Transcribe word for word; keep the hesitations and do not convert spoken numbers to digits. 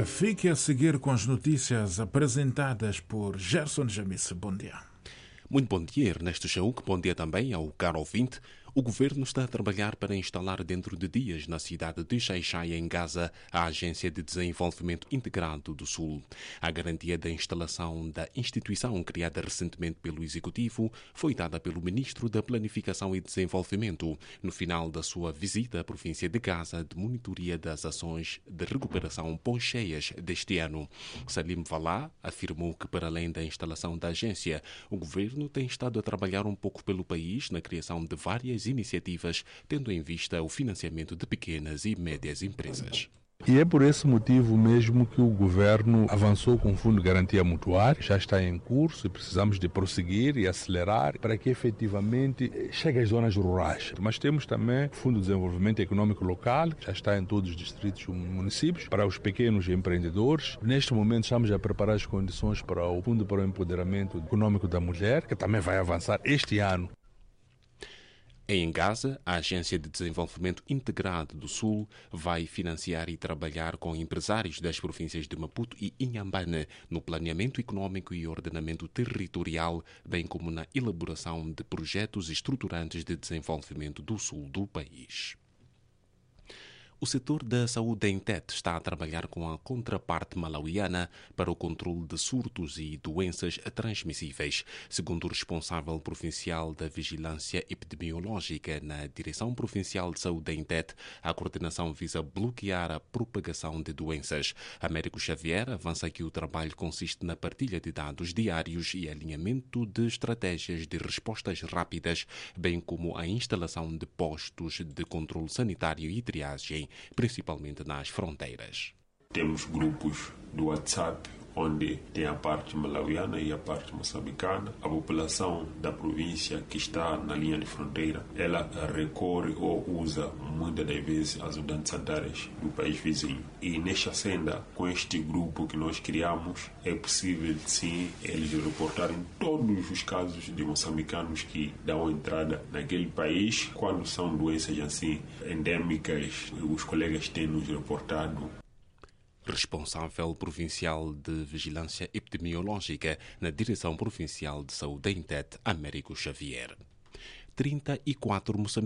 Fique a seguir com as notícias apresentadas por Gerson Jamice. Bom dia. Muito bom dia, Ernesto Chauk. Bom dia também ao caro ouvinte. O governo está a trabalhar para instalar dentro de dias na cidade de Xai-Xai, em Gaza, a Agência de Desenvolvimento Integrado do Sul. A garantia da instalação da instituição, criada recentemente pelo Executivo, foi dada pelo Ministro da Planificação e Desenvolvimento no final da sua visita à província de Gaza de monitoria das ações de recuperação pós-cheias deste ano. Salim Vallah afirmou que, para além da instalação da agência, o governo tem estado a trabalhar um pouco pelo país na criação de várias iniciativas, tendo em vista o financiamento de pequenas e médias empresas. E é por esse motivo mesmo que o governo avançou com o Fundo de Garantia Mutuária, já está em curso e precisamos de prosseguir e acelerar para que efetivamente chegue às zonas rurais. Mas temos também o Fundo de Desenvolvimento Econômico Local, que já está em todos os distritos e municípios, para os pequenos empreendedores. Neste momento estamos a preparar as condições para o Fundo para o Empoderamento Econômico da Mulher, que também vai avançar este ano. Em Gaza, a Agência de Desenvolvimento Integrado do Sul vai financiar e trabalhar com empresários das províncias de Maputo e Inhambane no planeamento econômico e ordenamento territorial, bem como na elaboração de projetos estruturantes de desenvolvimento do sul do país. O setor da saúde em Tete está a trabalhar com a contraparte malauiana para o controle de surtos e doenças transmissíveis. Segundo o responsável provincial da Vigilância Epidemiológica na Direção Provincial de Saúde em Tete, a coordenação visa bloquear a propagação de doenças. Américo Xavier avança que o trabalho consiste na partilha de dados diários e alinhamento de estratégias de respostas rápidas, bem como a instalação de postos de controle sanitário e triagem, principalmente nas fronteiras. Temos grupos do WhatsApp, onde tem a parte malauiana e a parte moçambicana. A população da província que está na linha de fronteira, ela recorre ou usa muitas das vezes as unidades sanitárias do país vizinho. E nesta senda, com este grupo que nós criamos, é possível sim eles reportarem todos os casos de moçambicanos que dão entrada naquele país. Quando são doenças assim endêmicas, os colegas têm nos reportado. Responsável provincial de Vigilância Epidemiológica na Direção Provincial de Saúde em Tete, Américo Xavier. trinta e quatro moçambicanos